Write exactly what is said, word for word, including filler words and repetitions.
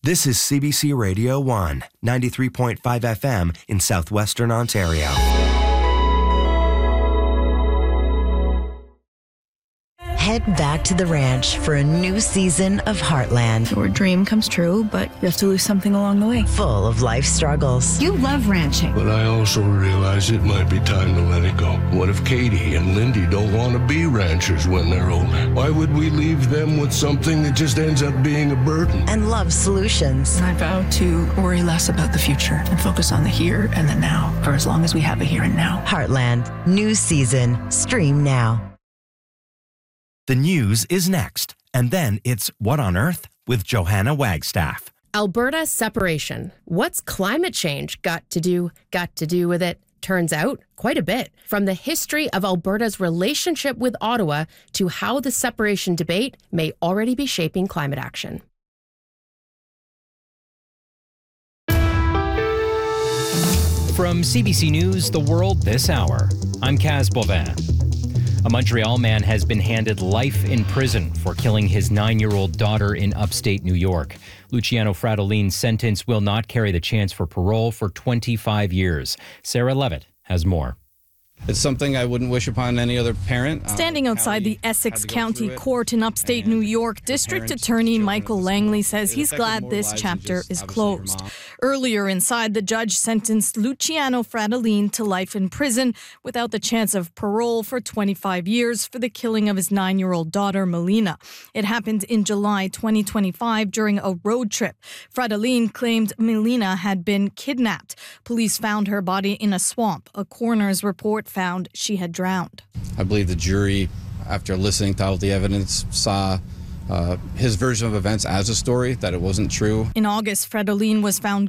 This is C B C Radio one, ninety-three point five F M in southwestern Ontario. Head back to the ranch for a new season of Heartland. Your dream comes true, but you have to lose something along the way. Full of life struggles. You love ranching. But I also realize it might be time to let it go. What if Katie and Lindy don't want to be ranchers when they're older? Why would we leave them with something that just ends up being a burden? And love solutions. I vow to worry less about the future and focus on the here and the now for as long as we have a here and now. Heartland, new season. Stream now. The news is next, and then it's What on Earth with Johanna Wagstaff. Alberta separation. What's climate change got to do, got to do with it? Turns out, quite a bit. From the history of Alberta's relationship with Ottawa to how the separation debate may already be shaping climate action. From C B C News, The World This Hour, I'm Kaz Boivin. A Montreal man has been handed life in prison for killing his nine-year-old daughter in upstate New York. Luciano Fratellini's sentence will not carry the chance for parole for twenty-five years. Sarah Levitt has more. It's something I wouldn't wish upon any other parent. Standing outside the Essex County Court in upstate New York, District Attorney Michael Langley says he's glad this chapter is closed. Earlier inside, the judge sentenced Luciano Fratellini to life in prison without the chance of parole for twenty-five years for the killing of his nine-year-old daughter, Melina. It happened in July twenty twenty-five during a road trip. Fratellini claimed Melina had been kidnapped. Police found her body in a swamp. A coroner's report found she had drowned. I believe the jury, after listening to all the evidence, saw uh, his version of events as a story, that it wasn't true. In August, Fratellini was found